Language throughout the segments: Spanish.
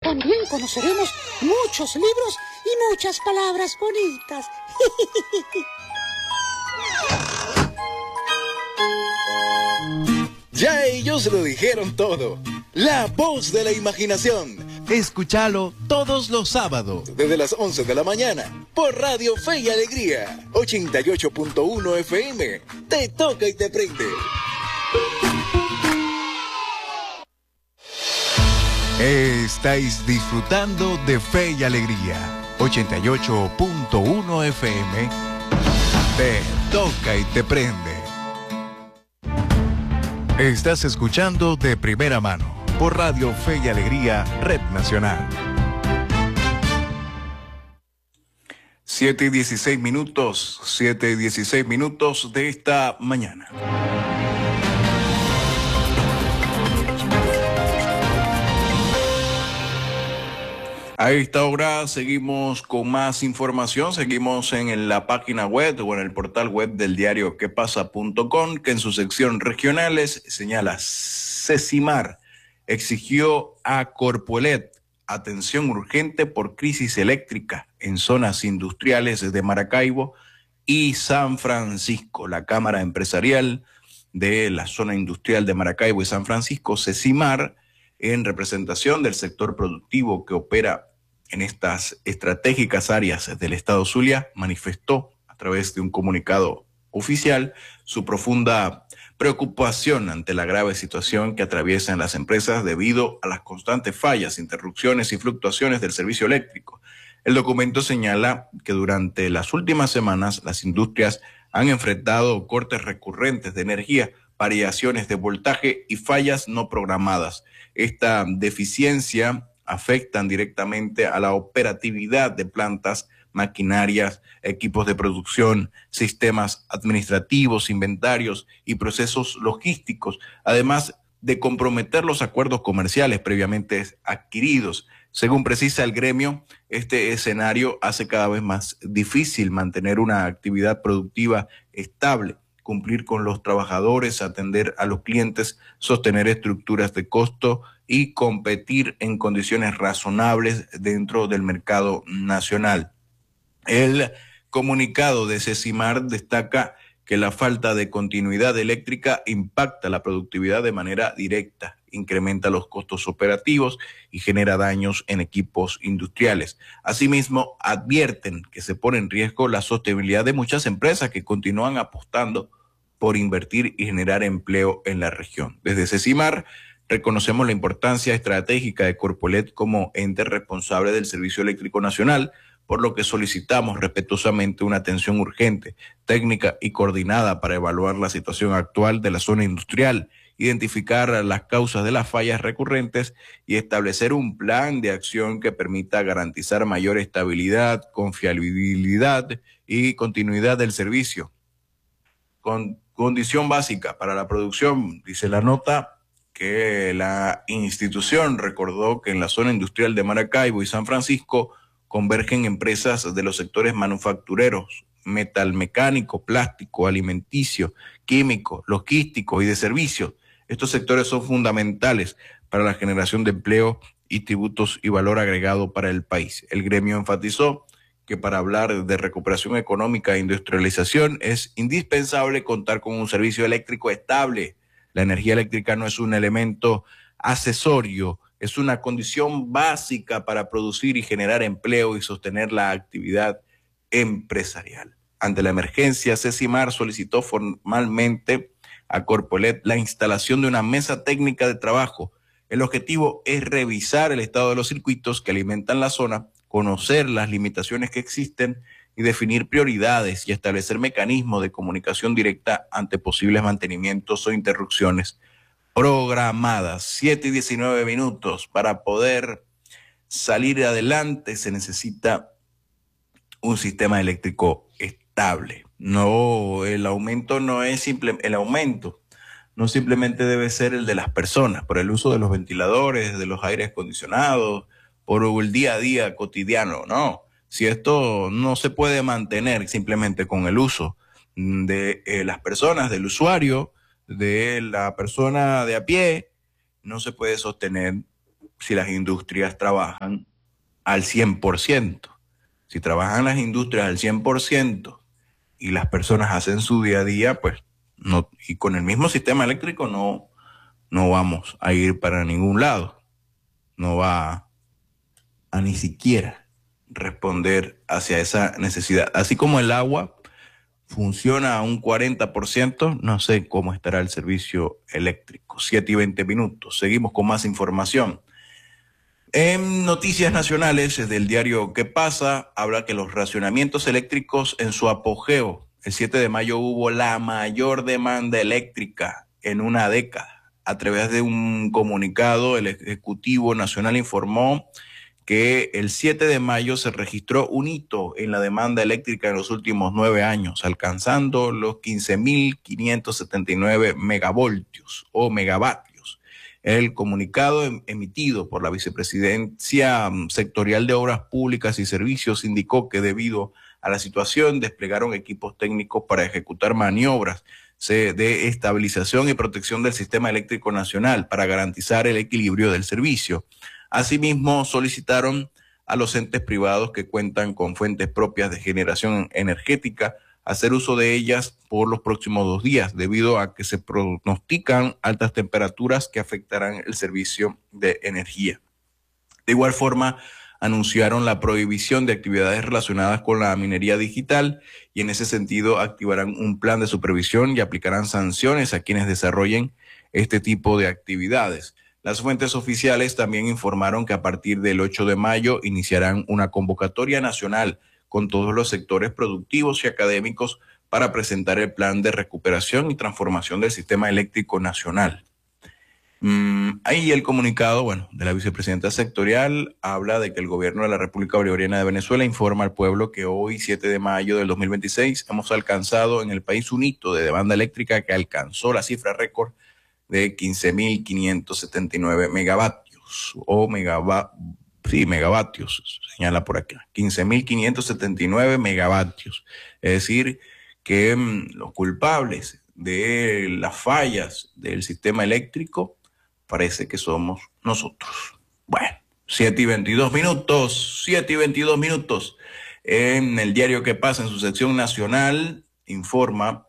También conoceremos muchos libros y muchas palabras bonitas. Ya ellos lo dijeron todo. La voz de la imaginación. Escúchalo todos los sábados desde las 11 de la mañana por Radio Fe y Alegría 88.1 FM. Te toca y te prende. Estáis disfrutando de Fe y Alegría 88.1 FM. Te toca y te prende. Estás escuchando de primera mano por Radio Fe y Alegría, Red Nacional. 7:16 minutos de esta mañana. A esta hora seguimos con más información, seguimos en la página web o en el portal web del diario quepasa.com, que en su sección regionales señala: Cecimar exigió a Corpoelec atención urgente por crisis eléctrica en zonas industriales de Maracaibo y San Francisco. La Cámara Empresarial de la zona industrial de Maracaibo y San Francisco, Cecimar, en representación del sector productivo que opera en estas estratégicas áreas del estado Zulia, manifestó a través de un comunicado oficial su profunda preocupación ante la grave situación que atraviesan las empresas debido a las constantes fallas, interrupciones y fluctuaciones del servicio eléctrico. El documento señala que durante las últimas semanas las industrias han enfrentado cortes recurrentes de energía, variaciones de voltaje y fallas no programadas. Esta deficiencia afectan directamente a la operatividad de plantas, maquinarias, equipos de producción, sistemas administrativos, inventarios y procesos logísticos, además de comprometer los acuerdos comerciales previamente adquiridos. Según precisa el gremio, este escenario hace cada vez más difícil mantener una actividad productiva estable, cumplir con los trabajadores, atender a los clientes, sostener estructuras de costo y competir en condiciones razonables dentro del mercado nacional. El comunicado de Cecimar destaca que la falta de continuidad eléctrica impacta la productividad de manera directa, incrementa los costos operativos y genera daños en equipos industriales. Asimismo, advierten que se pone en riesgo la sostenibilidad de muchas empresas que continúan apostando por invertir y generar empleo en la región. Desde Cecimar reconocemos la importancia estratégica de Corpoelec como ente responsable del Servicio Eléctrico Nacional, por lo que solicitamos respetuosamente una atención urgente, técnica y coordinada para evaluar la situación actual de la zona industrial, identificar las causas de las fallas recurrentes y establecer un plan de acción que permita garantizar mayor estabilidad, confiabilidad y continuidad del servicio. Con condición básica para la producción, dice la nota, que la institución recordó que en la zona industrial de Maracaibo y San Francisco convergen empresas de los sectores manufactureros, metalmecánico, plástico, alimenticio, químico, logístico y de servicios. Estos sectores son fundamentales para la generación de empleo y tributos y valor agregado para el país. El gremio enfatizó que para hablar de recuperación económica e industrialización es indispensable contar con un servicio eléctrico estable. La energía eléctrica no es un elemento accesorio, es una condición básica para producir y generar empleo y sostener la actividad empresarial. Ante la emergencia, Cecimar solicitó formalmente a Corpoelec la instalación de una mesa técnica de trabajo. El objetivo es revisar el estado de los circuitos que alimentan la zona, conocer las limitaciones que existen y definir prioridades y establecer mecanismos de comunicación directa ante posibles mantenimientos o interrupciones programadas. 7:19 minutos. Para poder salir adelante se necesita un sistema eléctrico estable. No, el aumento no es el aumento no simplemente debe ser el de las personas, por el uso de los ventiladores, de los aires acondicionados, por el día a día cotidiano, no. Si esto no se puede mantener simplemente con el uso de las personas, del usuario, de la persona de a pie, no se puede sostener si las industrias trabajan al 100%. Si trabajan las industrias al 100% y las personas hacen su día a día, pues no, y con el mismo sistema eléctrico no vamos a ir para ningún lado. No va a ni siquiera responder hacia esa necesidad. Así como el agua funciona a un 40%, no sé cómo estará el servicio eléctrico. 7:20. Seguimos con más información. En noticias nacionales del diario ¿Qué pasa? Habla que los racionamientos eléctricos en su apogeo. El 7 de mayo hubo la mayor demanda eléctrica en una década. A través de un comunicado, el Ejecutivo Nacional informó que el 7 de mayo se registró un hito en la demanda eléctrica en los últimos 9 años, alcanzando los 15.579 megavoltios o megavatios. El comunicado emitido por la Vicepresidencia Sectorial de Obras Públicas y Servicios indicó que debido a la situación desplegaron equipos técnicos para ejecutar maniobras de estabilización y protección del sistema eléctrico nacional para garantizar el equilibrio del servicio. Asimismo, solicitaron a los entes privados que cuentan con fuentes propias de generación energética hacer uso de ellas por los próximos 2 días, debido a que se pronostican altas temperaturas que afectarán el servicio de energía. De igual forma, anunciaron la prohibición de actividades relacionadas con la minería digital y en ese sentido activarán un plan de supervisión y aplicarán sanciones a quienes desarrollen este tipo de actividades. Las fuentes oficiales también informaron que a partir del 8 de mayo iniciarán una convocatoria nacional con todos los sectores productivos y académicos para presentar el plan de recuperación y transformación del sistema eléctrico nacional. Ahí el comunicado, de la vicepresidenta sectorial habla de que el gobierno de la República Bolivariana de Venezuela informa al pueblo que hoy, 7 de mayo del 2026, hemos alcanzado en el país un hito de demanda eléctrica que alcanzó la cifra récord de 15.579 megavatios o megavatios, señala por acá, 15.579 megavatios. Es decir, que los culpables de las fallas del sistema eléctrico parece que somos nosotros. Bueno, 7:22. En el diario ¿Qué pasa? En su sección nacional informa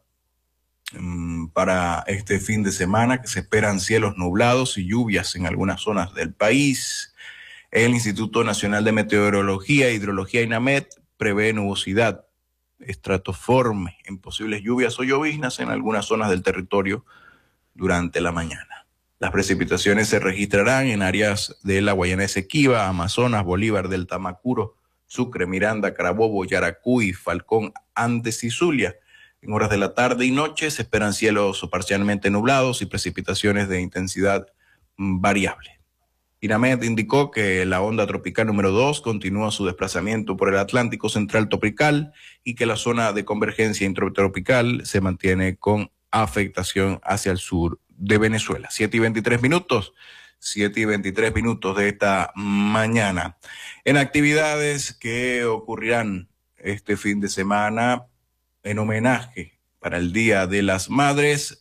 para este fin de semana que se esperan cielos nublados y lluvias en algunas zonas del país. El Instituto Nacional de Meteorología e Hidrología INAMED prevé nubosidad estratoforme en posibles lluvias o lloviznas en algunas zonas del territorio durante la mañana. Las precipitaciones se registrarán en áreas de la Guayana Esequiba, Amazonas, Bolívar, del Tamacuro, Sucre, Miranda, Carabobo, Yaracuy, Falcón, Andes y Zulia. En horas de la tarde y noche se esperan cielos parcialmente nublados y precipitaciones de intensidad variable. INAMED indicó que la onda tropical número 2 continúa su desplazamiento por el Atlántico Central Tropical y que la zona de convergencia intertropical se mantiene con afectación hacia el sur de Venezuela. 7:23. 7:23 de esta mañana. En actividades que ocurrirán este fin de semana en homenaje para el Día de las Madres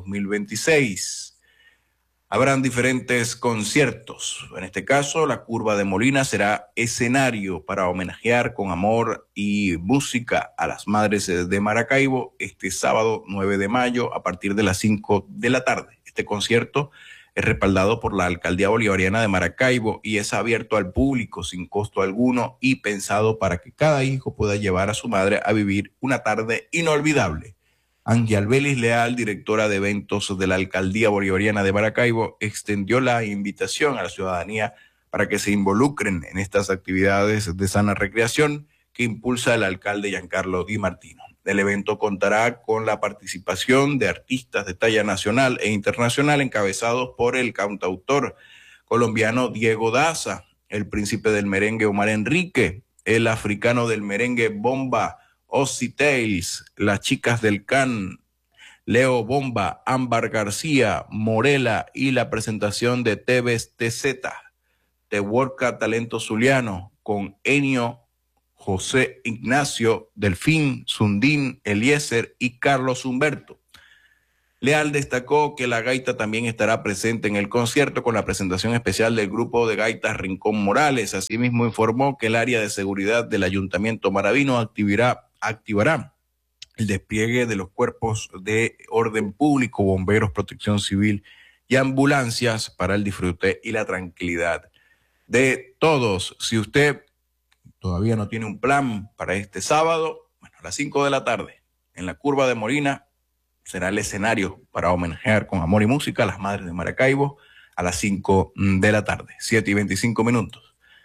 2026. Habrán diferentes conciertos. En este caso, la Curva de Molina será escenario para homenajear con amor y música a las madres de Maracaibo este sábado 9 de mayo a partir de las 5 de la tarde. Este concierto es respaldado por la Alcaldía Bolivariana de Maracaibo y es abierto al público sin costo alguno y pensado para que cada hijo pueda llevar a su madre a vivir una tarde inolvidable. Ángel Belis Leal, directora de eventos de la Alcaldía Bolivariana de Maracaibo, extendió la invitación a la ciudadanía para que se involucren en estas actividades de sana recreación que impulsa el alcalde Giancarlo Di Martino. El evento contará con la participación de artistas de talla nacional e internacional encabezados por el cantautor colombiano Diego Daza, el príncipe del merengue Omar Enrique, el africano del merengue Bomba Ozzy Tales, las chicas del Can, Leo Bomba, Ámbar García, Morela y la presentación de Tevez TZ, Tehuorca Talento Zuliano, con Enio, José Ignacio, Delfín, Sundín, Eliezer y Carlos Humberto. Leal destacó que la gaita también estará presente en el concierto con la presentación especial del grupo de gaitas Rincón Morales. Asimismo, informó que el área de seguridad del Ayuntamiento Maravino activará el despliegue de los cuerpos de orden público, bomberos, protección civil y ambulancias para el disfrute y la tranquilidad de todos. Si usted todavía no tiene un plan para este sábado, bueno, a las 5 de la tarde, en la Curva de Molina, será el escenario para homenajear con amor y música a las Madres de Maracaibo a las 5 de la tarde, 7:25.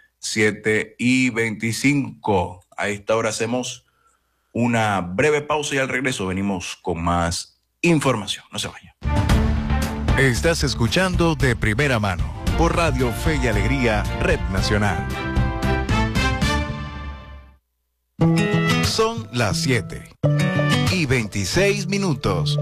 7:25. A esta hora hacemos una breve pausa y al regreso venimos con más información. No se vaya. Estás escuchando De Primera Mano por Radio Fe y Alegría, Red Nacional. Son las 7:26.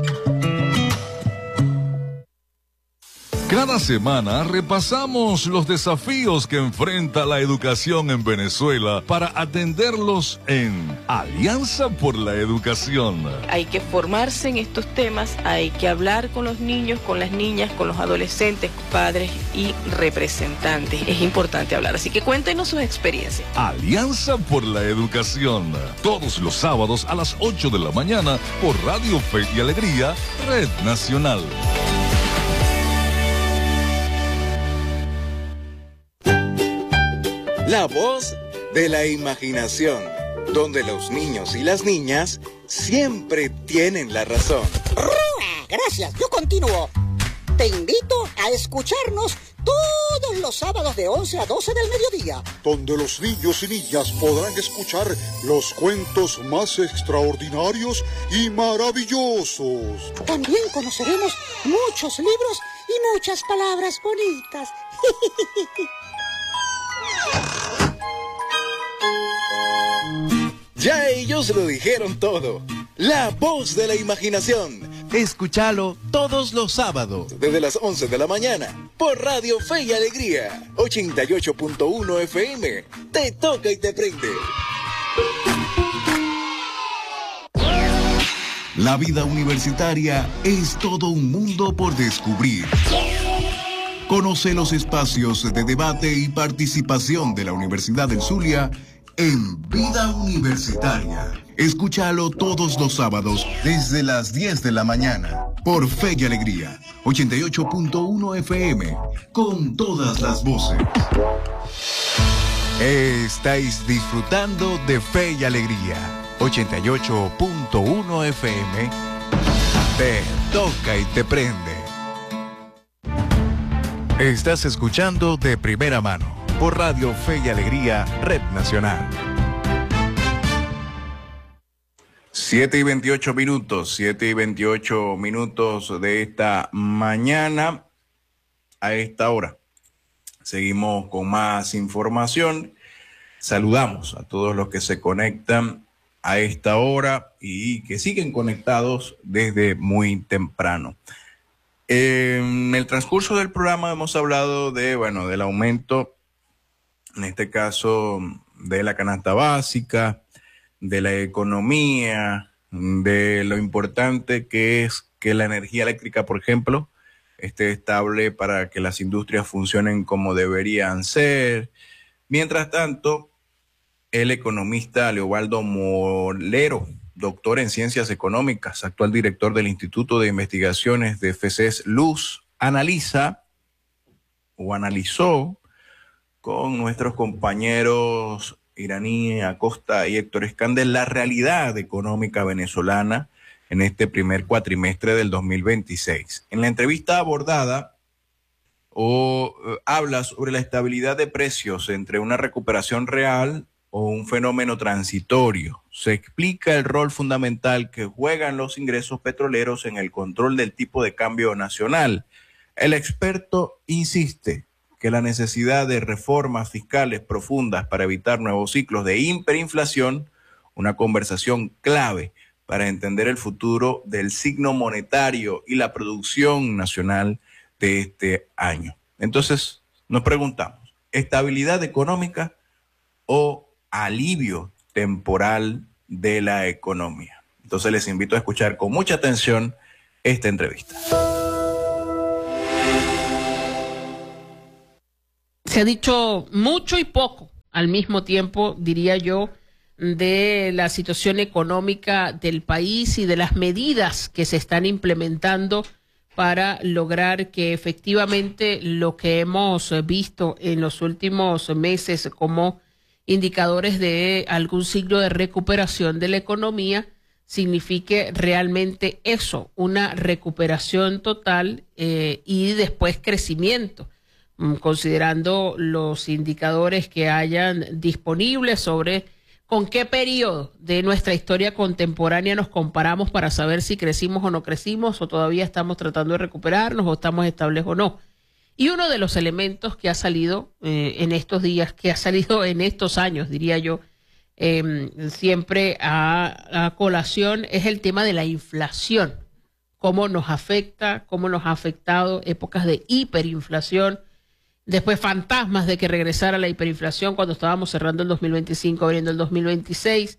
Cada semana repasamos los desafíos que enfrenta la educación en Venezuela para atenderlos en Alianza por la Educación. Hay que formarse en estos temas, hay que hablar con los niños, con las niñas, con los adolescentes, padres y representantes. Es importante hablar, así que cuéntenos sus experiencias. Alianza por la Educación, todos los sábados a las 8 de la mañana por Radio Fe y Alegría, Red Nacional. La voz de la imaginación, donde los niños y las niñas siempre tienen la razón. Gracias, yo continúo. Te invito a escucharnos todos los sábados de 11 a 12 del mediodía, donde los niños y niñas podrán escuchar los cuentos más extraordinarios y maravillosos. También conoceremos muchos libros y muchas palabras bonitas. Ya ellos lo dijeron todo. La voz de la imaginación. Escúchalo todos los sábados Desde las 11 de la mañana por Radio Fe y Alegría 88.1 FM. Te toca y te prende. La vida universitaria es todo un mundo por descubrir. Conoce los espacios de debate y participación de la Universidad del Zulia en Vida Universitaria. Escúchalo todos los sábados desde las 10 de la mañana por Fe y Alegría 88.1 FM con todas las voces. Estáis disfrutando de Fe y Alegría 88.1 FM. Te toca y te prende. Estás escuchando De Primera Mano por Radio Fe y Alegría, Red Nacional. 7:28 de esta mañana. A esta hora seguimos con más información. Saludamos a todos los que se conectan a esta hora y que siguen conectados desde muy temprano. En el transcurso del programa hemos hablado del aumento, en este caso, de la canasta básica, de la economía, de lo importante que es que la energía eléctrica, por ejemplo, esté estable para que las industrias funcionen como deberían ser. Mientras tanto, el economista Leobaldo Molero, doctor en Ciencias Económicas, actual director del Instituto de Investigaciones de FECES Luz, analizó con nuestros compañeros Iraní Acosta y Héctor Escandel la realidad económica venezolana en este primer cuatrimestre del 2026. En la entrevista abordada, habla sobre la estabilidad de precios entre una recuperación real o un fenómeno transitorio. Se explica el rol fundamental que juegan los ingresos petroleros en el control del tipo de cambio nacional. El experto insiste que la necesidad de reformas fiscales profundas para evitar nuevos ciclos de hiperinflación, una conversación clave para entender el futuro del signo monetario y la producción nacional de este año. Entonces, nos preguntamos, ¿estabilidad económica o alivio temporal de la economía? Entonces les invito a escuchar con mucha atención esta entrevista. Se ha dicho mucho y poco al mismo tiempo, diría yo, de la situación económica del país y de las medidas que se están implementando para lograr que efectivamente lo que hemos visto en los últimos meses como indicadores de algún signo de recuperación de la economía signifique realmente eso, una recuperación total y después crecimiento, considerando los indicadores que hayan disponibles sobre con qué periodo de nuestra historia contemporánea nos comparamos para saber si crecimos o no crecimos, o todavía estamos tratando de recuperarnos, o estamos estables o no. Y uno de los elementos que ha salido en estos días, que ha salido en estos años, diría yo, siempre a colación, es el tema de la inflación. Cómo nos afecta, cómo nos ha afectado épocas de hiperinflación, después fantasmas de que regresara la hiperinflación cuando estábamos cerrando el 2025, abriendo el 2026.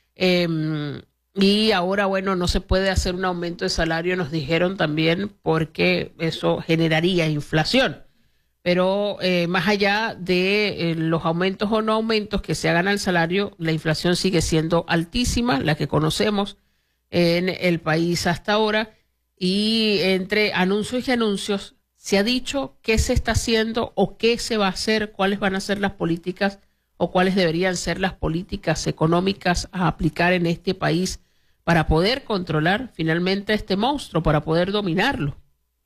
Y ahora, bueno, no se puede hacer un aumento de salario, nos dijeron también, porque eso generaría inflación. Pero más allá de los aumentos o no aumentos que se hagan al salario, la inflación sigue siendo altísima, la que conocemos en el país hasta ahora. Y entre anuncios y anuncios, se ha dicho qué se está haciendo o qué se va a hacer, cuáles van a ser las políticas o cuáles deberían ser las políticas económicas a aplicar en este país para poder controlar finalmente este monstruo, para poder dominarlo.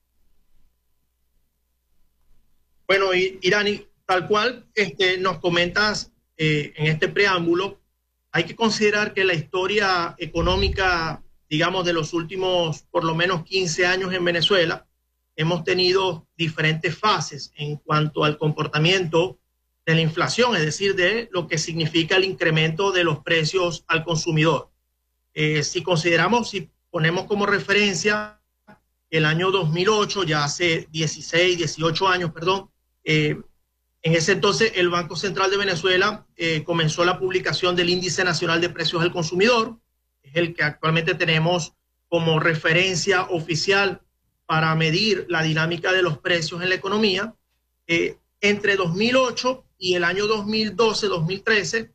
Bueno, Irani, tal cual nos comentas en este preámbulo, hay que considerar que la historia económica, digamos, de los últimos por lo menos 15 años en Venezuela, hemos tenido diferentes fases en cuanto al comportamiento de la inflación, es decir, de lo que significa el incremento de los precios al consumidor. Si ponemos como referencia el año 2008, ya hace 18 años, en ese entonces el Banco Central de Venezuela comenzó la publicación del Índice Nacional de Precios al Consumidor, es el que actualmente tenemos como referencia oficial para medir la dinámica de los precios en la economía. Entre 2008 y el año 2012-2013,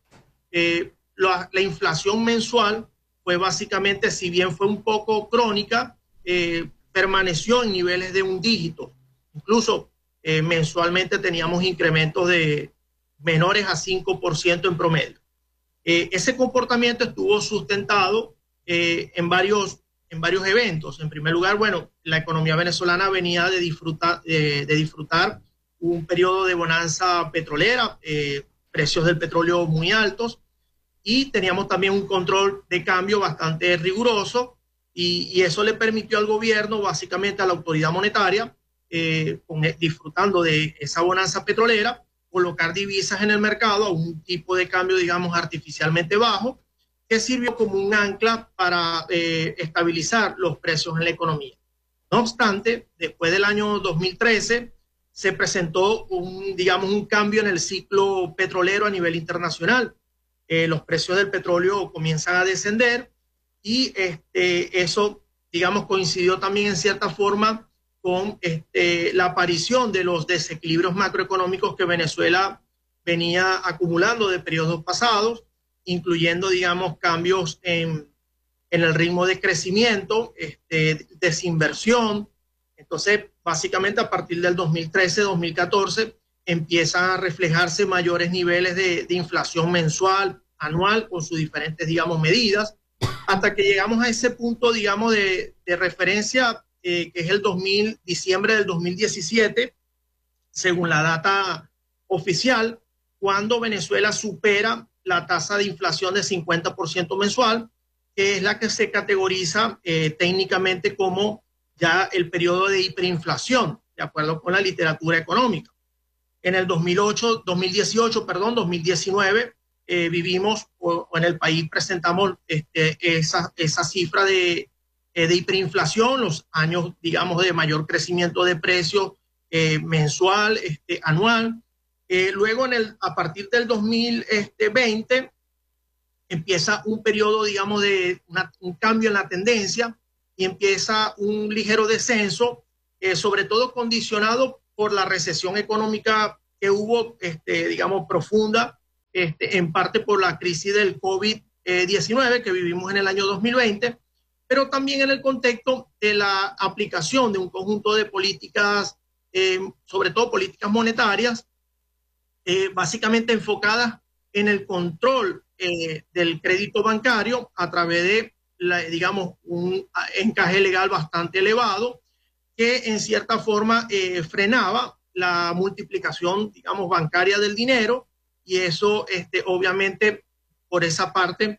la inflación mensual fue básicamente, si bien fue un poco crónica, permaneció en niveles de un dígito. Incluso mensualmente teníamos incrementos de menores a 5% en promedio. Ese comportamiento estuvo sustentado en varios eventos. En primer lugar, bueno, la economía venezolana venía de disfrutar un periodo de bonanza petrolera, precios del petróleo muy altos, y teníamos también un control de cambio bastante riguroso, y eso le permitió al gobierno, básicamente a la autoridad monetaria, disfrutando de esa bonanza petrolera, colocar divisas en el mercado a un tipo de cambio, digamos, artificialmente bajo, que sirvió como un ancla para estabilizar los precios en la economía. No obstante, después del año 2013 se presentó un cambio en el ciclo petrolero a nivel internacional. Los precios del petróleo comienzan a descender y eso, digamos, coincidió también en cierta forma con la aparición de los desequilibrios macroeconómicos que Venezuela venía acumulando de periodos pasados, incluyendo, digamos, cambios en el ritmo de crecimiento, desinversión. Entonces, básicamente a partir del 2013-2014 empiezan a reflejarse mayores niveles de inflación mensual, anual, con sus diferentes, digamos, medidas, hasta que llegamos a ese punto, digamos, de referencia, que es el diciembre del 2017, según la data oficial, cuando Venezuela supera la tasa de inflación de 50% mensual, que es la que se categoriza técnicamente como ya el periodo de hiperinflación, de acuerdo con la literatura económica. En el 2019, vivimos, o en el país presentamos esa cifra de hiperinflación, los años, digamos, de mayor crecimiento de precios mensual, anual. Luego, a partir del 2020, empieza un periodo, digamos, de un cambio en la tendencia, y empieza un ligero descenso, sobre todo condicionado por la recesión económica que hubo, digamos, profunda, en parte por la crisis del COVID-19 que vivimos en el año 2020, pero también en el contexto de la aplicación de un conjunto de políticas, sobre todo políticas monetarias, básicamente enfocadas en el control del crédito bancario a través de, digamos, un encaje legal bastante elevado que en cierta forma frenaba la multiplicación, digamos, bancaria del dinero, y eso obviamente por esa parte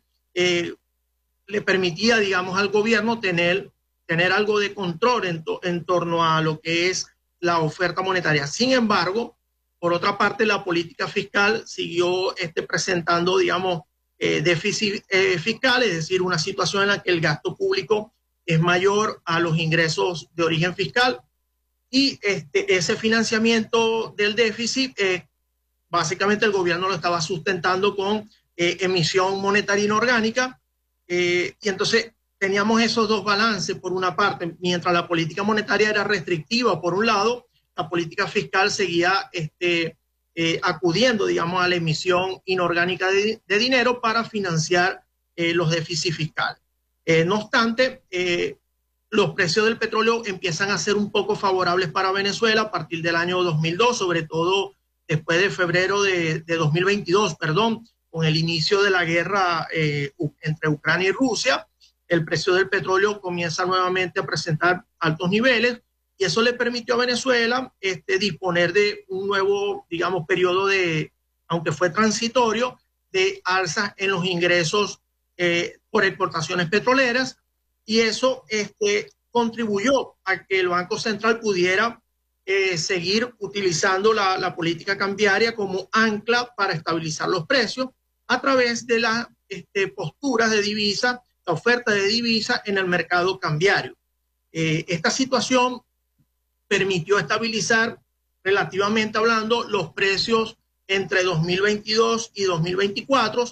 le permitía, digamos, al gobierno tener algo de control en torno a lo que es la oferta monetaria. Sin embargo, por otra parte, la política fiscal siguió presentando, digamos, déficit fiscal, es decir, una situación en la que el gasto público es mayor a los ingresos de origen fiscal, y ese financiamiento del déficit, básicamente el gobierno lo estaba sustentando con emisión monetaria inorgánica, y entonces teníamos esos dos balances. Por una parte, mientras la política monetaria era restrictiva, por un lado, la política fiscal seguía acudiendo, digamos, a la emisión inorgánica de dinero para financiar los déficits fiscales. No obstante, los precios del petróleo empiezan a ser un poco favorables para Venezuela a partir del año 2002, sobre todo después de febrero de 2022, con el inicio de la guerra entre Ucrania y Rusia. El precio del petróleo comienza nuevamente a presentar altos niveles, y eso le permitió a Venezuela disponer de un nuevo, digamos, periodo de, aunque fue transitorio, de alza en los ingresos por exportaciones petroleras, y eso contribuyó a que el Banco Central pudiera seguir utilizando la política cambiaria como ancla para estabilizar los precios a través de las posturas de divisa, la oferta de divisa en el mercado cambiario. Esta situación permitió estabilizar, relativamente hablando, los precios entre 2022 y 2024.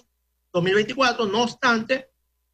No obstante,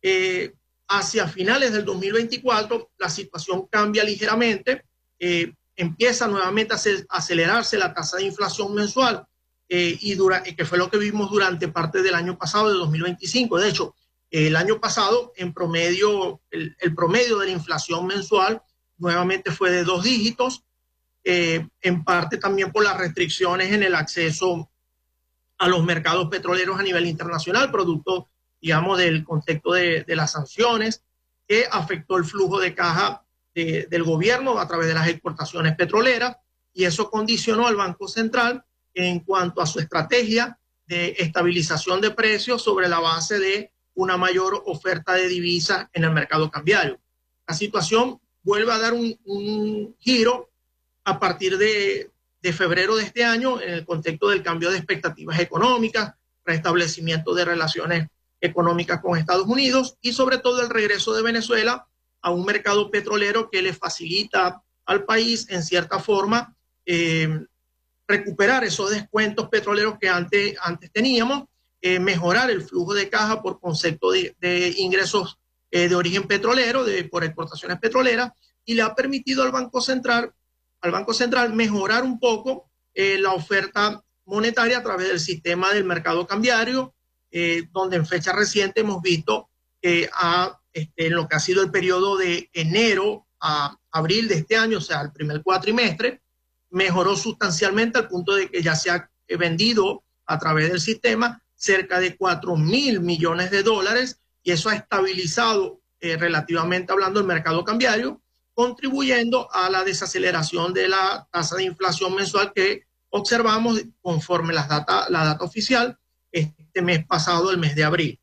hacia finales del 2024 la situación cambia ligeramente, empieza nuevamente a acelerarse la tasa de inflación mensual, que fue lo que vimos durante parte del año pasado, de 2025. De hecho, el año pasado, en promedio, el promedio de la inflación mensual nuevamente fue de 2 dígitos, en parte también por las restricciones en el acceso a los mercados petroleros a nivel internacional, producto, digamos, del contexto de las sanciones, que afectó el flujo de caja del gobierno a través de las exportaciones petroleras, y eso condicionó al Banco Central en cuanto a su estrategia de estabilización de precios sobre la base de una mayor oferta de divisas en el mercado cambiario. La situación vuelve a dar un giro a partir de febrero de este año, en el contexto del cambio de expectativas económicas, restablecimiento de relaciones económicas con Estados Unidos, y sobre todo el regreso de Venezuela a un mercado petrolero que le facilita al país, en cierta forma, recuperar esos descuentos petroleros que antes teníamos, mejorar el flujo de caja por concepto de ingresos de origen petrolero, por exportaciones petroleras, y le ha permitido al Banco Central mejorar un poco la oferta monetaria a través del sistema del mercado cambiario, donde en fecha reciente hemos visto que en lo que ha sido el periodo de enero a abril de este año, o sea, el primer cuatrimestre, mejoró sustancialmente al punto de que ya se ha vendido a través del sistema cerca de 4.000 millones de dólares, y eso ha estabilizado relativamente hablando el mercado cambiario, contribuyendo a la desaceleración de la tasa de inflación mensual que observamos conforme la data oficial este mes pasado, el mes de abril.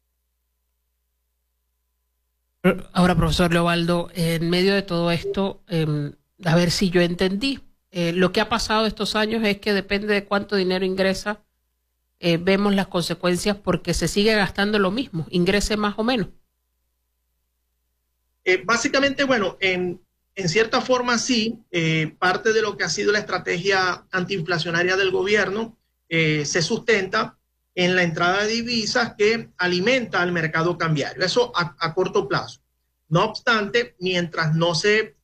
Ahora, profesor Leobaldo, en medio de todo esto, a ver si yo entendí, lo que ha pasado estos años es que depende de cuánto dinero ingresa, vemos las consecuencias porque se sigue gastando lo mismo, ingrese más o menos. Básicamente, bueno, en cierta forma sí, parte de lo que ha sido la estrategia antiinflacionaria del gobierno se sustenta en la entrada de divisas que alimenta al mercado cambiario, eso a corto plazo. No obstante, mientras no se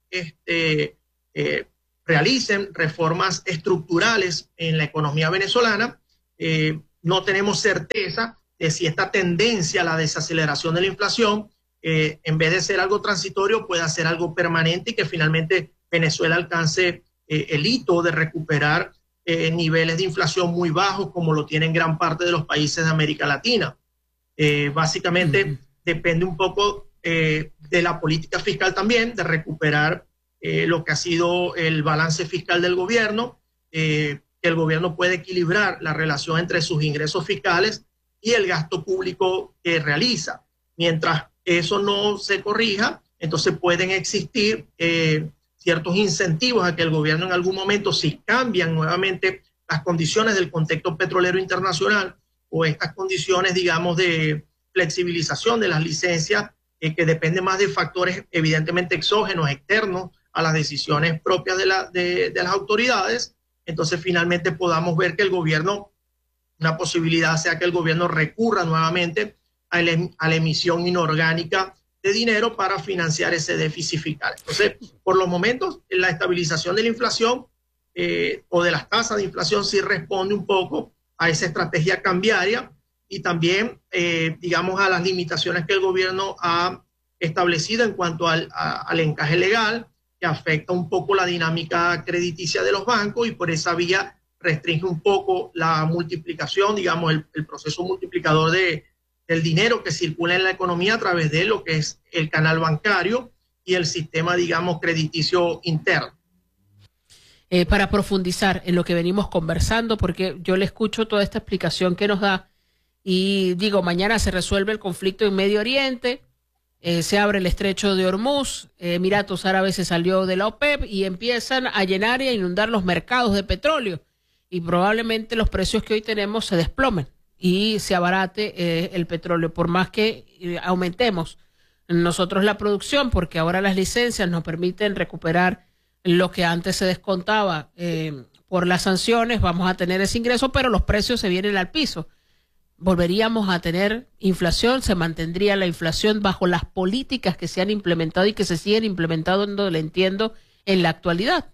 realicen reformas estructurales en la economía venezolana, no tenemos certeza de si esta tendencia a la desaceleración de la inflación, en vez de ser algo transitorio, pueda ser algo permanente y que finalmente Venezuela alcance el hito de recuperar niveles de inflación muy bajos como lo tienen gran parte de los países de América Latina. Básicamente depende un poco de la política fiscal también, de recuperar lo que ha sido el balance fiscal del gobierno, que el gobierno puede equilibrar la relación entre sus ingresos fiscales y el gasto público que realiza. Mientras eso no se corrija, entonces pueden existir ciertos incentivos a que el gobierno en algún momento, si cambian nuevamente las condiciones del contexto petrolero internacional o estas condiciones, digamos, de flexibilización de las licencias, que dependen más de factores evidentemente exógenos, externos a las decisiones propias de las autoridades, entonces finalmente podamos ver que el gobierno, una posibilidad sea que el gobierno recurra nuevamente a la emisión inorgánica de dinero para financiar ese déficit fiscal. Entonces, por los momentos, la estabilización de la inflación o de las tasas de inflación sí responde un poco a esa estrategia cambiaria y también, digamos, a las limitaciones que el gobierno ha establecido en cuanto al encaje legal, que afecta un poco la dinámica crediticia de los bancos y por esa vía restringe un poco la multiplicación, digamos, el proceso multiplicador del dinero que circula en la economía a través de lo que es el canal bancario y el sistema, digamos, crediticio interno. Para profundizar en lo que venimos conversando, porque yo le escucho toda esta explicación que nos da y digo, mañana se resuelve el conflicto en Medio Oriente, se abre el estrecho de Hormuz, Emiratos Árabes se salió de la OPEP y empiezan a llenar y a inundar los mercados de petróleo y probablemente los precios que hoy tenemos se desplomen y se abarate el petróleo, por más que aumentemos nosotros la producción, porque ahora las licencias nos permiten recuperar lo que antes se descontaba por las sanciones, vamos a tener ese ingreso, pero los precios se vienen al piso. Volveríamos a tener inflación, se mantendría la inflación bajo las políticas que se han implementado y que se siguen implementando, le entiendo, en la actualidad.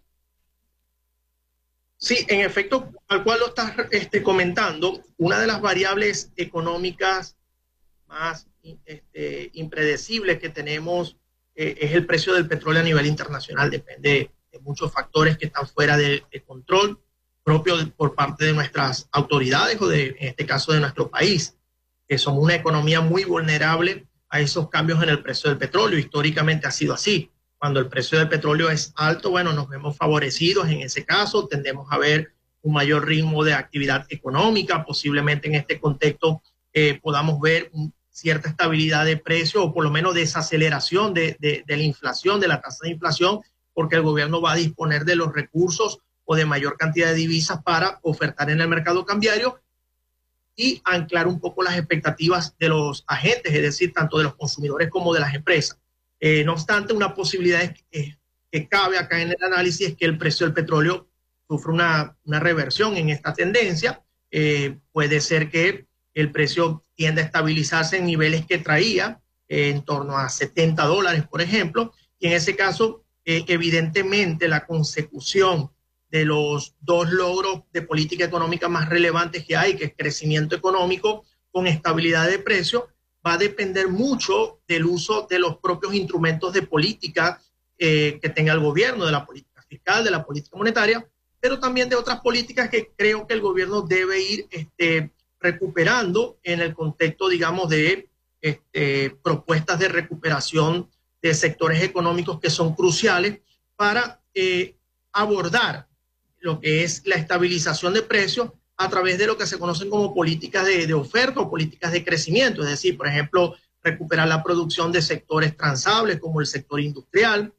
Sí, en efecto, al cual lo estás comentando, una de las variables económicas más impredecibles que tenemos es el precio del petróleo a nivel internacional. Depende de muchos factores que están fuera de control propio por parte de nuestras autoridades o en este caso de nuestro país, que somos una economía muy vulnerable a esos cambios en el precio del petróleo. Históricamente ha sido así. Cuando el precio del petróleo es alto, bueno, nos vemos favorecidos en ese caso, tendemos a ver un mayor ritmo de actividad económica, posiblemente en este contexto podamos ver cierta estabilidad de precio o por lo menos desaceleración de la inflación, de la tasa de inflación, porque el gobierno va a disponer de los recursos o de mayor cantidad de divisas para ofertar en el mercado cambiario y anclar un poco las expectativas de los agentes, es decir, tanto de los consumidores como de las empresas. No obstante, una posibilidad que cabe acá en el análisis es que el precio del petróleo sufre una reversión en esta tendencia. Puede ser que el precio tienda a estabilizarse en niveles que traía, en torno a $70, por ejemplo, y en ese caso, evidentemente, la consecución de los dos logros de política económica más relevantes que hay, que es crecimiento económico con estabilidad de precio, va a depender mucho del uso de los propios instrumentos de política que tenga el gobierno, de la política fiscal, de la política monetaria, pero también de otras políticas que creo que el gobierno debe ir recuperando en el contexto, digamos, de propuestas de recuperación de sectores económicos que son cruciales para abordar lo que es la estabilización de precios a través de lo que se conocen como políticas de oferta o políticas de crecimiento, es decir, por ejemplo, recuperar la producción de sectores transables como el sector industrial,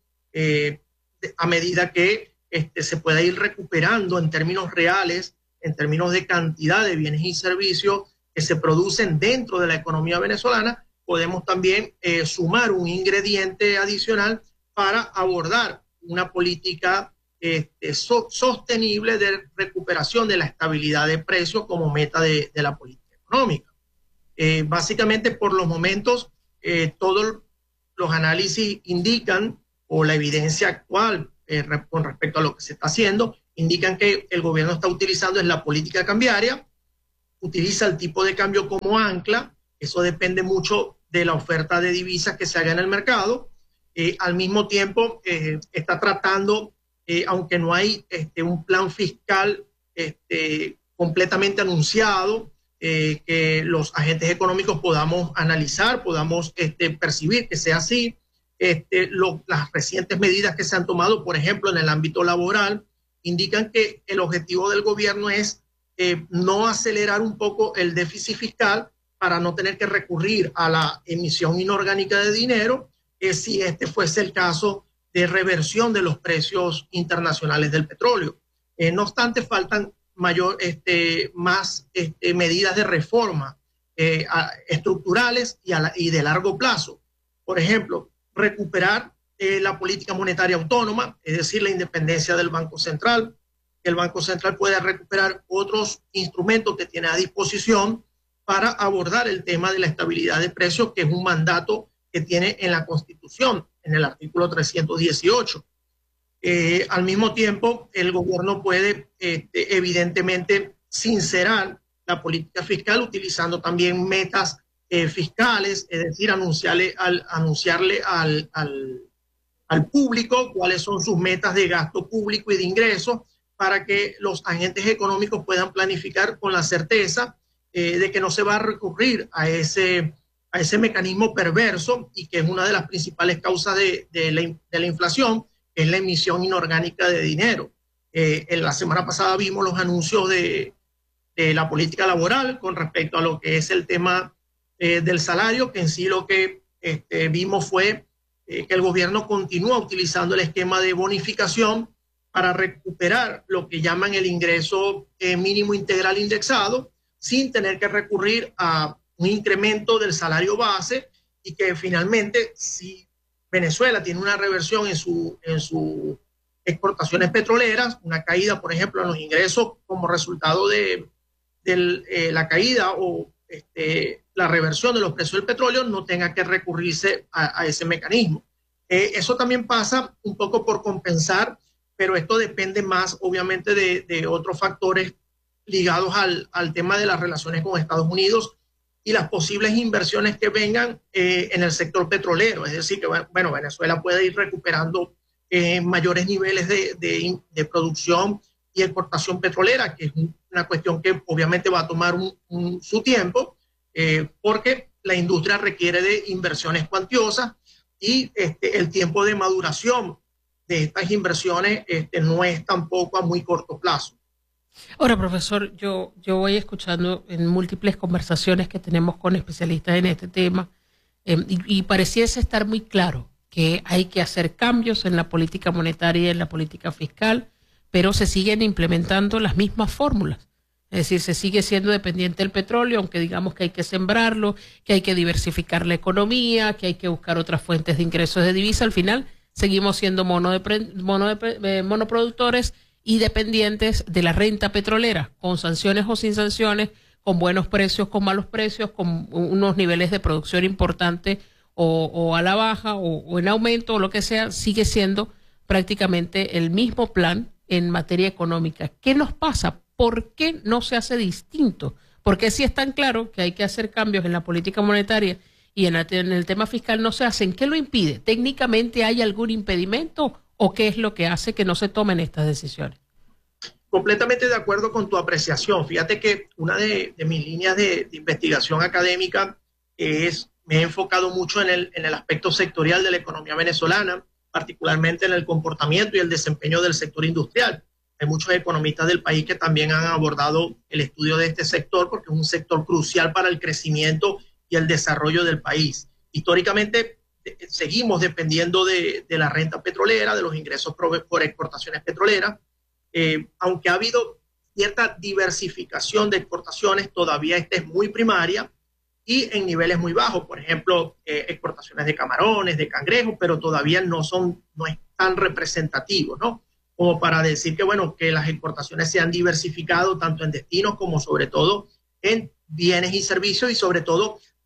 a medida que se pueda ir recuperando en términos reales, en términos de cantidad de bienes y servicios que se producen dentro de la economía venezolana, podemos también sumar un ingrediente adicional para abordar una política sostenible de recuperación de la estabilidad de precios como meta de la política económica. Básicamente, por los momentos, todo los análisis indican, o la evidencia actual con respecto a lo que se está haciendo, indican que el gobierno está utilizando es la política cambiaria, utiliza el tipo de cambio como ancla, eso depende mucho de la oferta de divisas que se haga en el mercado. Al mismo tiempo está tratando, aunque no hay un plan fiscal completamente anunciado, que los agentes económicos podamos analizar, podamos percibir que sea así. Las recientes medidas que se han tomado, por ejemplo, en el ámbito laboral, indican que el objetivo del gobierno es no acelerar un poco el déficit fiscal para no tener que recurrir a la emisión inorgánica de dinero, si fuese el caso de reversión de los precios internacionales del petróleo. No obstante, faltan más medidas de reforma estructurales y de largo plazo. Por ejemplo, recuperar la política monetaria autónoma, es decir, la independencia del Banco Central, que el Banco Central pueda recuperar otros instrumentos que tiene a disposición para abordar el tema de la estabilidad de precios, que es un mandato que tiene en la Constitución, en el artículo 318. Al mismo tiempo, el gobierno puede evidentemente sincerar la política fiscal utilizando también metas fiscales, es decir, anunciarle al público cuáles son sus metas de gasto público y de ingresos para que los agentes económicos puedan planificar con la certeza de que no se va a recurrir a ese mecanismo perverso y que es una de las principales causas de la inflación, que es la emisión inorgánica de dinero. En la semana pasada vimos los anuncios de la política laboral con respecto a lo que es el tema del salario, que en sí lo que vimos fue que el gobierno continúa utilizando el esquema de bonificación para recuperar lo que llaman el ingreso mínimo integral indexado, sin tener que recurrir a un incremento del salario base, y que finalmente, si Venezuela tiene una reversión en sus exportaciones petroleras, una caída, por ejemplo, en los ingresos como resultado de la caída o la reversión de los precios del petróleo, no tenga que recurrirse a ese mecanismo. Eso también pasa un poco por compensar, pero esto depende más, obviamente, de otros factores ligados al tema de las relaciones con Estados Unidos y las posibles inversiones que vengan en el sector petrolero. Es decir, que bueno, Venezuela puede ir recuperando mayores niveles de producción y exportación petrolera, que es una cuestión que obviamente va a tomar su tiempo, porque la industria requiere de inversiones cuantiosas y el tiempo de maduración de estas inversiones no es tampoco a muy corto plazo. Ahora, profesor, yo voy escuchando en múltiples conversaciones que tenemos con especialistas en este tema y pareciese estar muy claro que hay que hacer cambios en la política monetaria y en la política fiscal, pero se siguen implementando las mismas fórmulas. Es decir, se sigue siendo dependiente del petróleo, aunque digamos que hay que sembrarlo, que hay que diversificar la economía, que hay que buscar otras fuentes de ingresos de divisa. Al final seguimos siendo monoproductores y dependientes de la renta petrolera, con sanciones o sin sanciones, con buenos precios, con malos precios, con unos niveles de producción importantes o a la baja o en aumento o lo que sea. Sigue siendo prácticamente el mismo plan en materia económica. ¿Qué nos pasa? ¿Por qué no se hace distinto? Porque si es tan claro que hay que hacer cambios en la política monetaria y en el tema fiscal no se hacen. ¿Qué lo impide? ¿Técnicamente hay algún impedimento o qué es lo que hace que no se tomen estas decisiones? Completamente de acuerdo con tu apreciación. Fíjate que una de mis líneas de investigación académica me he enfocado mucho en el aspecto sectorial de la economía venezolana, particularmente en el comportamiento y el desempeño del sector industrial. Hay muchos economistas del país que también han abordado el estudio de este sector porque es un sector crucial para el crecimiento y el desarrollo del país. Históricamente seguimos dependiendo de la renta petrolera, de los ingresos por exportaciones petroleras. Aunque ha habido cierta diversificación de exportaciones, todavía esta es muy primaria y en niveles muy bajos. Por ejemplo, exportaciones de camarones, de cangrejos, pero todavía no es tan representativo, ¿no? Como para decir que, bueno, que las exportaciones se han diversificado tanto en destinos como sobre todo en bienes y servicios y sobre todo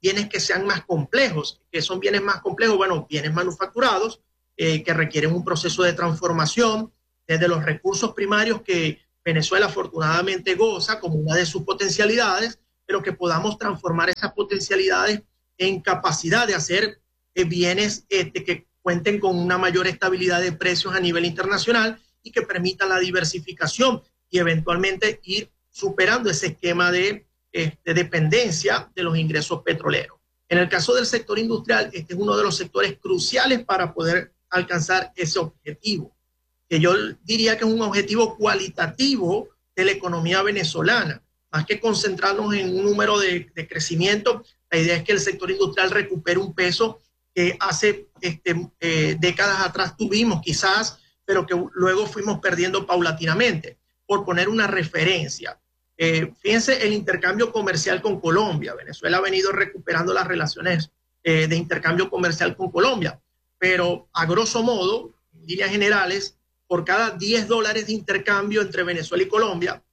bienes que sean más complejos. ¿Qué son bienes más complejos? Bueno, bienes manufacturados que requieren un proceso de transformación desde los recursos primarios que Venezuela afortunadamente goza como una de sus potencialidades, pero que podamos transformar esas potencialidades en capacidad de hacer bienes que cuenten con una mayor estabilidad de precios a nivel internacional y que permitan la diversificación y eventualmente ir superando ese esquema de dependencia de los ingresos petroleros. En el caso del sector industrial, este es uno de los sectores cruciales para poder alcanzar ese objetivo, que yo diría que es un objetivo cualitativo de la economía venezolana. Más que concentrarnos en un número de crecimiento, la idea es que el sector industrial recupere un peso que hace décadas atrás tuvimos quizás, pero que luego fuimos perdiendo paulatinamente. Por poner una referencia, fíjense el intercambio comercial con Colombia. Venezuela ha venido recuperando las relaciones de intercambio comercial con Colombia, pero a grosso modo, en líneas generales, por cada $10 de intercambio entre Venezuela y Colombia,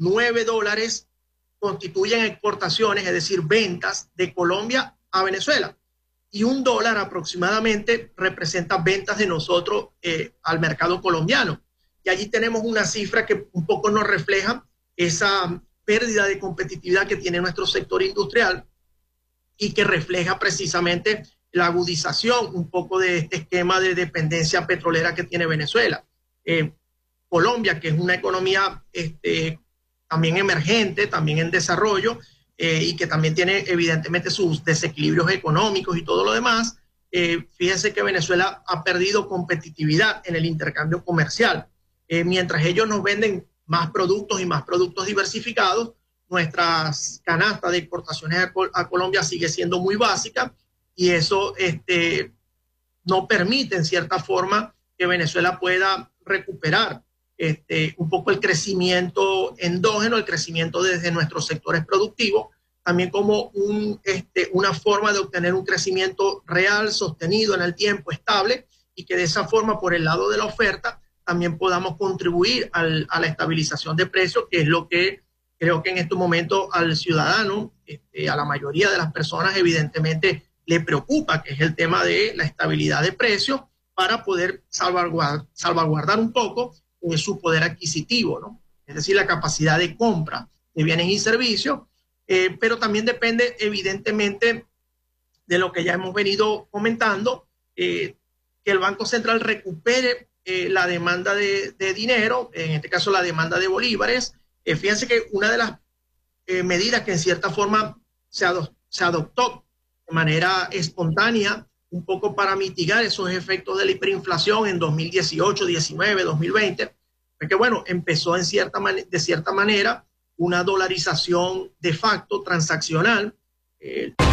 $9 constituyen exportaciones, es decir, ventas de Colombia a Venezuela. Y $1 aproximadamente representa ventas de nosotros al mercado colombiano. Y allí tenemos una cifra que un poco nos refleja esa pérdida de competitividad que tiene nuestro sector industrial y que refleja precisamente la agudización un poco de este esquema de dependencia petrolera que tiene Venezuela. Colombia, que es una economía también emergente, también en desarrollo, y que también tiene evidentemente sus desequilibrios económicos y todo lo demás, fíjense que Venezuela ha perdido competitividad en el intercambio comercial. Mientras ellos nos venden más productos y más productos diversificados, nuestras canastas de exportaciones a Colombia sigue siendo muy básica y eso no permite en cierta forma que Venezuela pueda recuperar un poco el crecimiento endógeno, el crecimiento desde nuestros sectores productivos, también como una forma de obtener un crecimiento real, sostenido en el tiempo, estable, y que de esa forma, por el lado de la oferta, también podamos contribuir a la estabilización de precios, que es lo que creo que en este momento al ciudadano, a la mayoría de las personas, evidentemente le preocupa, que es el tema de la estabilidad de precios, para poder salvaguardar un poco su poder adquisitivo, ¿no? Es decir, la capacidad de compra de bienes y servicios, pero también depende evidentemente de lo que ya hemos venido comentando, que el Banco Central recupere la demanda de dinero, en este caso la demanda de bolívares. Fíjense que una de las medidas que en cierta forma se adoptó de manera espontánea, un poco para mitigar esos efectos de la hiperinflación en 2018, 19, 2020, porque bueno, empezó de cierta manera una dolarización de facto transaccional.